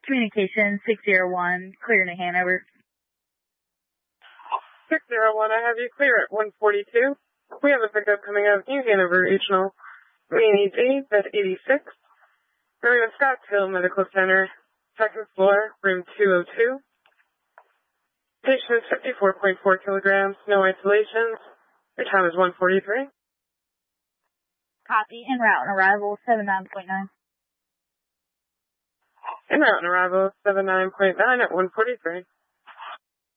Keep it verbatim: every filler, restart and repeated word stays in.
Communication six zero one, clear to Hanover. six zero one, I have you clear at one forty-two. We have a pickup coming out of New Hanover Regional. Main E D, bed eighty-six. Going to Scottsdale Medical Center, second floor, room two oh two. Patient is fifty-four point four kilograms, no isolations. Your time is one forty-three. Copy, en route and arrival seven nine point nine. En route and arrival seven nine point nine at one forty-three.